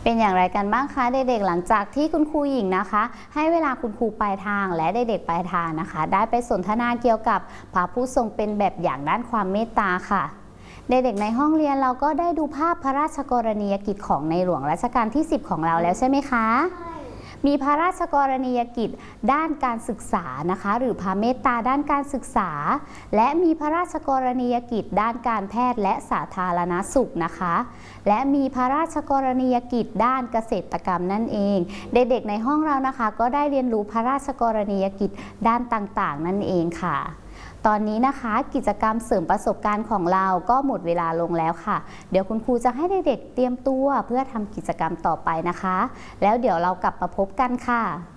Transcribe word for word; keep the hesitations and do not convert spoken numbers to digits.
เป็นอย่างไรกันบ้างคะเด็กๆหลังจากที่คุณครูหญิงนะคะให้เวลาคุณครูปลายทางและเด็กๆปลายทางนะคะได้ไปสนทนาเกี่ยวกับพระผู้ทรงเป็นแบบอย่างด้านความเมตตาค่ะเด็กๆในห้องเรียนเราก็ได้ดูภาพพระราชกรณียกิจของในหลวงรัชกาลที่สิบของเราแล้วใช่ไหมคะมีพระราชกรณียกิจด้านการศึกษานะคะหรือพระเมตตาด้านการศึกษาและมีพระราชกรณียกิจด้านการแพทย์และสาธารณสุขนะคะและมีพระราชกรณียกิจด้านเกษตรกรรมนั่นเองเด็กๆในห้องเรานะคะก็ได้เรียนรู้พระราชกรณียกิจด้านต่างๆนั่นเองค่ะตอนนี้นะคะกิจกรรมเสริมประสบการณ์ของเราก็หมดเวลาลงแล้วค่ะเดี๋ยวคุณครูจะให้เด็กๆเตรียมตัวเพื่อทำกิจกรรมต่อไปนะคะแล้วเดี๋ยวเรากลับมาพบกันค่ะ